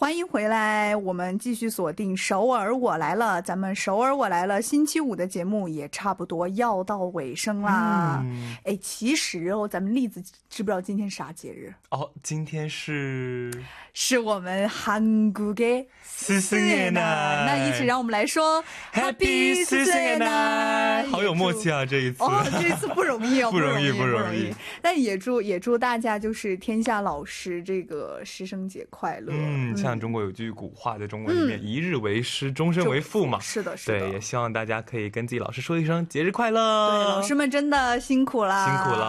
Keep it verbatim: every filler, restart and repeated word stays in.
欢迎回来，我们继续锁定首尔我来了。咱们首尔我来了星期五的节目也差不多要到尾声啦。 嗯， 哎，其实哦，咱们栗子知不知道今天啥节日？ 哦，今天是是我们韩国的四四年奶。 那一起让我们来说 Happy 四四年奶，好有默契啊！这一次哦，这一次不容易哦， 不容易不不容易。 但也祝也祝大家就是天下老师这个师生节快乐。 嗯，像中国有句古话，在中文里面，一日为师，终身为父嘛。 是的，是的。 对，也希望大家可以跟自己老师说一声节日快乐。 对，老师们真的辛苦啦， 辛苦了。